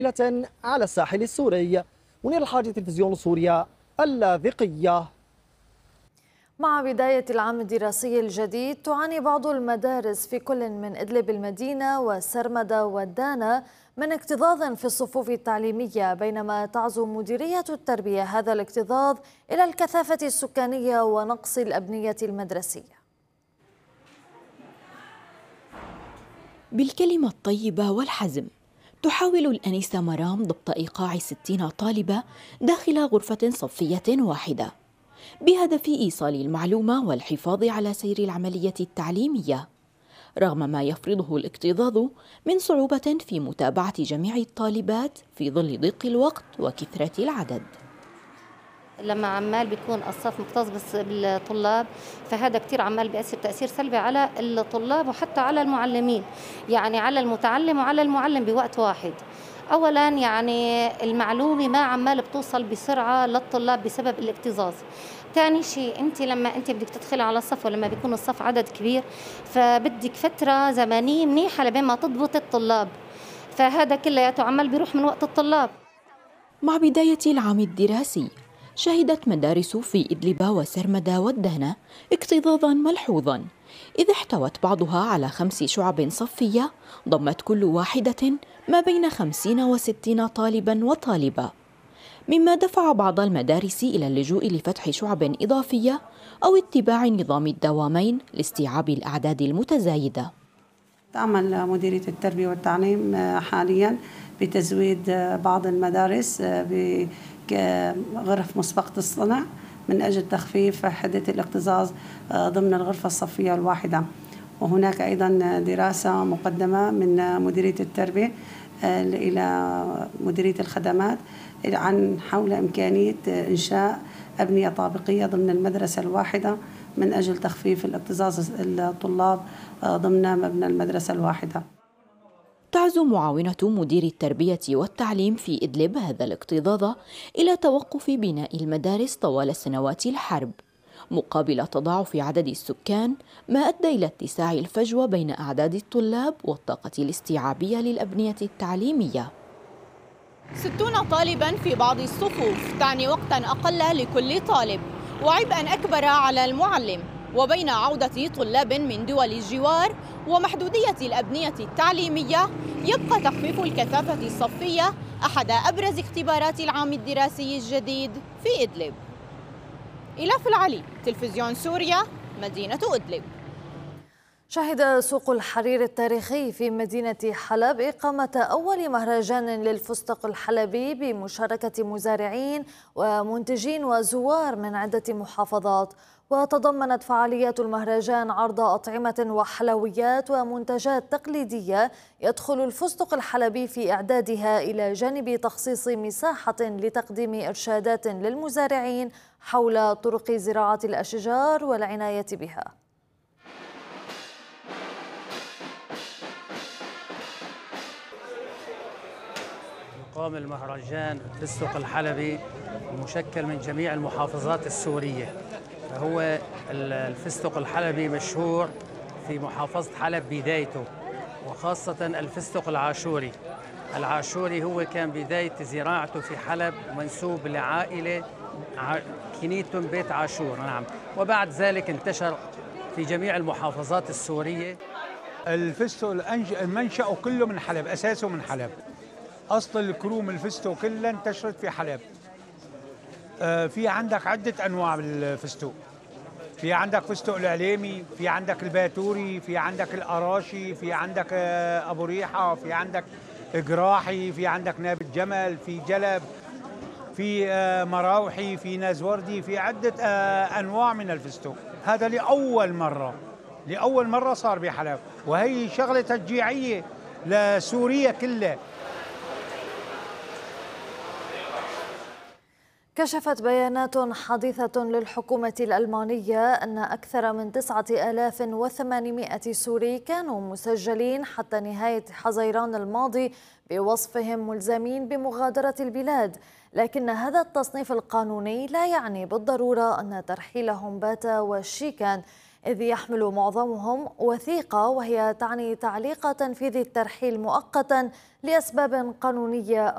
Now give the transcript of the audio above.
على الساحل السوري. منير الحاجي، تلفزيون سوريا اللاذقية. مع بداية العام الدراسي الجديد تعاني بعض المدارس في كل من إدلب المدينة وسرمدة والدانا من اكتظاظ في الصفوف التعليمية، بينما تعزو مديرية التربية هذا الاكتظاظ إلى الكثافة السكانية ونقص الأبنية المدرسية. بالكلمة الطيبة والحزم تحاول الأنسة مرام ضبط إيقاع 60 طالبة داخل غرفة صفية واحدة بهدف إيصال المعلومة والحفاظ على سير العملية التعليمية، رغم ما يفرضه الاكتظاظ من صعوبة في متابعة جميع الطالبات في ظل ضيق الوقت وكثرة العدد. لما عمال بيكون الصف مكتظ بس بالطلاب، فهذا كتير عمال بيأثر تأثير سلبي على الطلاب وحتى على المعلمين، يعني على المتعلم وعلى المعلم بوقت واحد. أولاً يعني المعلومة ما عمال بتوصل بسرعة للطلاب بسبب الاكتظاظ. ثاني شيء، أنت لما أنت بدك تدخلي على الصف ولما بيكون الصف عدد كبير فبدك فترة زمنية منيحة لبين ما تضبط الطلاب، فهذا كلياته عمال بيروح من وقت الطلاب. مع بداية العام الدراسي شهدت مدارس في إدلب وسرمدة والدهنة اكتظاظا ملحوظا، إذ احتوت بعضها على 5 شعب صفية ضمت كل واحدة ما بين 50 و60 طالبا وطالبة، مما دفع بعض المدارس إلى اللجوء لفتح شعب إضافية أو اتباع نظام الدوامين لاستيعاب الأعداد المتزايدة. تعمل مديرية التربية والتعليم حاليا بتزويد بعض المدارس بغرف مسبقة الصنع من أجل تخفيف حدة الاكتظاظ ضمن الغرفة الصفية الواحدة. وهناك أيضا دراسة مقدمة من مديرية التربية إلى مديرية الخدمات عن حول إمكانية إنشاء أبنية طابقية ضمن المدرسة الواحدة من أجل تخفيف الاكتظاظ الطلاب ضمن مبنى المدرسة الواحدة. تعزو معاونة مدير التربية والتعليم في إدلب هذا الاكتظاظ إلى توقف بناء المدارس طوال سنوات الحرب مقابل تضاعف عدد السكان، ما أدى إلى اتساع الفجوة بين أعداد الطلاب والطاقة الاستيعابية للأبنية التعليمية. 60 طالبا في بعض الصفوف تعني وقتا أقل لكل طالب وعبئا أكبر على المعلم، وبين عودة طلاب من دول الجوار ومحدودية الأبنية التعليمية يبقى تخفيف الكثافة الصفية أحد أبرز اختبارات العام الدراسي الجديد في إدلب. إلاف العلي، تلفزيون سوريا، مدينة إدلب. شهد سوق الحرير التاريخي في مدينة حلب إقامة أول مهرجان للفستق الحلبي بمشاركة مزارعين ومنتجين وزوار من عدة محافظات، وتضمنت فعاليات المهرجان عرض أطعمة وحلويات ومنتجات تقليدية يدخل الفستق الحلبي في إعدادها، إلى جانب تخصيص مساحة لتقديم إرشادات للمزارعين حول طرق زراعة الأشجار والعناية بها. قام المهرجان الفستق الحلبي المشكل من جميع المحافظات السورية. فهو الفستق الحلبي مشهور في محافظة حلب بدايته، وخاصة الفستق العاشوري. العاشوري هو كان بداية زراعته في حلب منسوب لعائلة كنيتم بيت عاشور، نعم، وبعد ذلك انتشر في جميع المحافظات السورية. الفستق المنشأ كله من حلب، أساسه من حلب. أصل الكروم الفستق كلها انتشرت في حلب. في عندك عدة أنواع بالفستق، في عندك فستق العليمي، في عندك الباتوري، في عندك الأراشي، في عندك أبو ريحة، في عندك جراحي، في عندك نابت جمل، في جلب، في مراوحي، في نازوردي، في عدة أنواع من الفستق. هذا لأول مرة صار بحلب، وهي شغلة تشجيعية لسوريا كلها. كشفت بيانات حديثة للحكومة الألمانية أن أكثر من 9800 سوري كانوا مسجلين حتى نهاية حزيران الماضي بوصفهم ملزمين بمغادرة البلاد، لكن هذا التصنيف القانوني لا يعني بالضرورة أن ترحيلهم بات وشيكا، إذ يحمل معظمهم وثيقة وهي تعني تعليق تنفيذ الترحيل مؤقتا لأسباب قانونية